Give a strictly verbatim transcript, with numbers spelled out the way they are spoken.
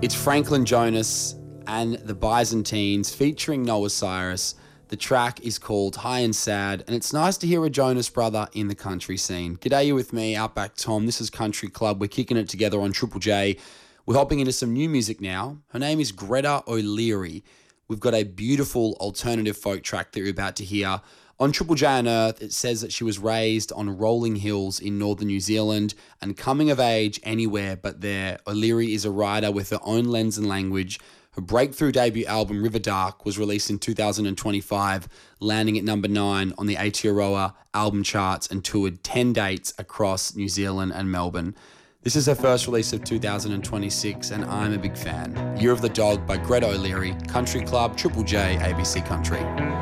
It's Franklin Jonas and the Byzantines featuring Noah Cyrus. The track is called High and Sad, and it's nice to hear a Jonas brother in the country scene. G'day, you with me, Outback Tom. This is Country Club. We're kicking it together on Triple J. We're hopping into some new music now. Her name is Greta O'Leary. We've got a beautiful alternative folk track that you're about to hear. On Triple J Unearthed, it says that she was raised on rolling hills in northern New Zealand and coming of age anywhere but there. O'Leary is a writer with her own lens and language. Her breakthrough debut album, River Dark, was released in two thousand twenty-five, landing at number nine on the Aotearoa album charts and toured ten dates across New Zealand and Melbourne. This is her first release of two thousand twenty-six, and I'm a big fan. Year of the Dog by Greta O'Leary, Country Club, Triple J, A B C Country.